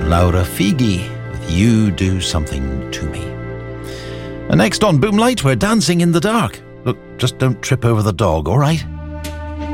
Laura Figi with You Do Something To Me. And next on Boomlight, we're dancing in the dark. Look, just don't trip over the dog, all right?